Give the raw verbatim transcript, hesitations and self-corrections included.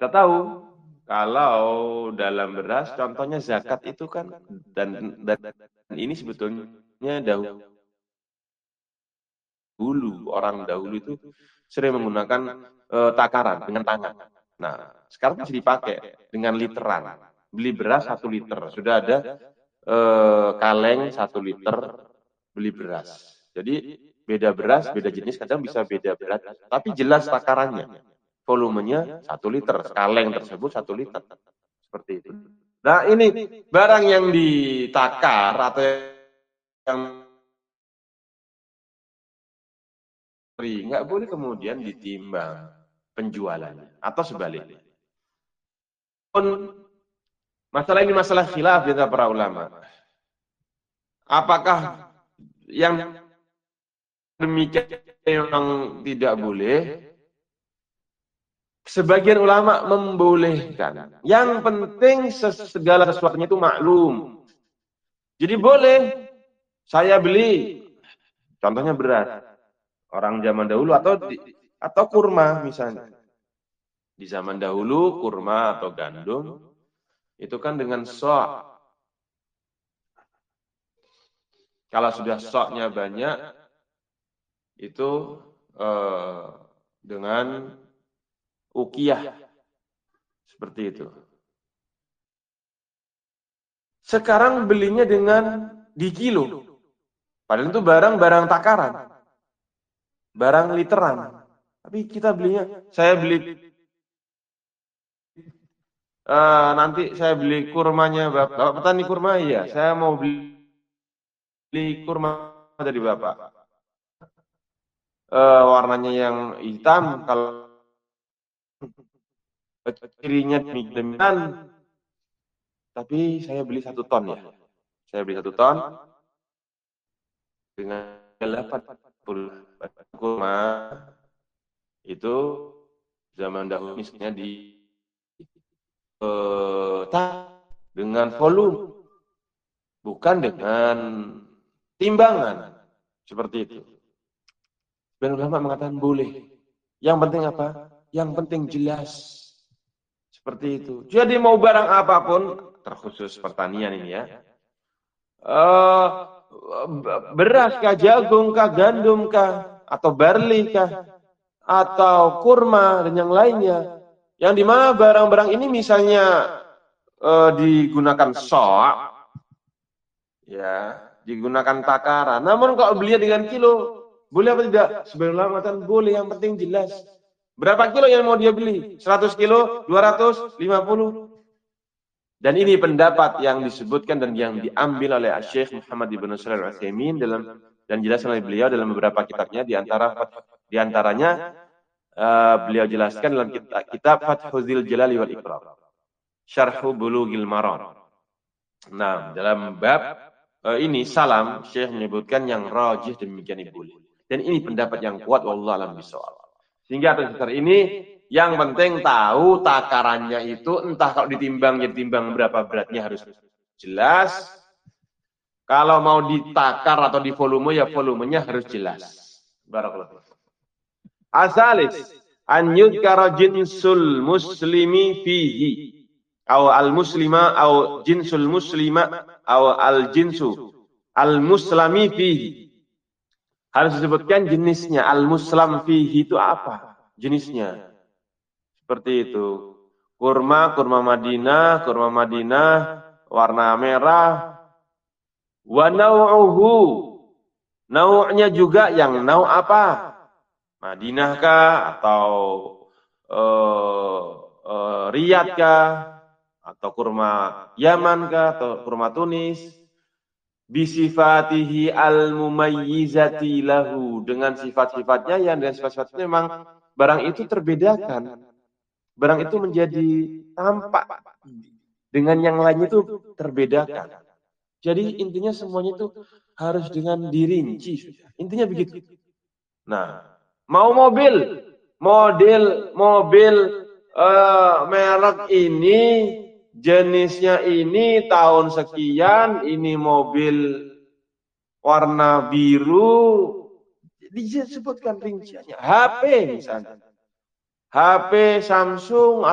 Kita tahu kalau dalam beras contohnya zakat itu kan dan, dan ini sebetulnya dahulu orang dahulu itu sering menggunakan e, takaran dengan tangan. Nah, sekarang bisa dipakai dengan literan. Beli beras satu liter, sudah ada e, kaleng satu liter beli beras. Jadi beda beras, beda jenis, kadang bisa beda berat, tapi jelas takarannya. Volumenya satu liter, kaleng tersebut satu liter. Seperti itu. Nah ini barang yang ditakar atau yang nggak boleh kemudian ditimbang penjualannya atau sebaliknya. Pun masalah ini masalah khilaf di antara para ulama. Apakah yang demikian memang tidak boleh? Sebagian ulama membolehkan. Yang penting segala sesuatunya itu maklum. Jadi boleh saya beli, contohnya beras, orang zaman dahulu atau di, atau kurma misalnya. Di zaman dahulu kurma atau gandum itu kan dengan sok. Kalau sudah soknya banyak itu eh, dengan ukiyah seperti itu. Sekarang belinya dengan di kilo. Padahal itu barang-barang takaran. Barang literan. Tapi kita belinya, saya beli uh, nanti saya beli kurmanya Bapak. Bapak petani kurma iya, saya mau beli, beli kurma dari Bapak. Uh, warnanya yang hitam, kalau cirinya demikian, tapi saya beli satu ton ya. Saya beli satu ton dengan delapan puluh kurma itu zaman dahulu misalnya di uh, dengan volume, bukan dengan timbangan seperti itu. Dan ulama mengatakan boleh. Yang penting apa? Yang penting jelas. Seperti itu. Jadi mau barang apapun, terkhusus pertanian ini ya. Uh, beras kah, jagung kah, gandum kah, atau barley kah, atau kurma dan yang lainnya. Yang dimana barang-barang ini misalnya uh, digunakan sok, ya, digunakan takaran. Namun kalau belinya dengan kilo, boleh apa tidak? Sebenarnya mengatakan boleh, yang penting jelas. Berapa kilo yang mau dia beli? seratus kilo, dua ratus, lima puluh. Dan ini pendapat yang disebutkan dan yang diambil oleh Syekh Muhammad Ibn Shalih Al-Utsaimin dalam dan dijelaskan oleh beliau dalam beberapa kitabnya, di antara di antaranya uh, beliau jelaskan dalam kitab, kitab Fathul Jalali wal Ikram, Syarhu Bulughil Maram. Nah, dalam bab uh, ini salam, Syekh menyebutkan yang rajih demikian boleh. Dan ini pendapat yang kuat, wallahu a'lam bishawab. Sehingga atas dasar ini yang penting tahu takarannya itu, entah kalau ditimbangnya ditimbang berapa beratnya harus jelas. Kalau mau ditakar atau di volume ya volumenya harus jelas. Barakallahu. Asalis an yudkara jinsul muslimi fihi aw al muslima aw jinsul muslima aw al jinsu al muslimi fihi. Harus disebutkan jenisnya. Al-muslam fihi itu apa? Jenisnya. Seperti itu. Kurma, kurma Madinah, kurma Madinah, warna merah. Wa naw'uhu. Nau'nya juga yang nau' apa? Madinah kah? Atau uh, uh, Riyadh kah? Atau kurma Yaman kah? Atau kurma Tunis? Bisifatihi al-mumayyizati lahu, dengan sifat-sifatnya yang dengan sifat-sifatnya memang barang itu terbedakan. Barang itu menjadi tampak dengan yang lainnya itu terbedakan. Jadi intinya semuanya itu harus dengan dirinci. Intinya begitu. Nah, mau mobil, model mobil uh, merek ini, jenisnya ini, tahun sekian, ini mobil warna biru, disebutkan rinciannya. H P misalnya, H P Samsung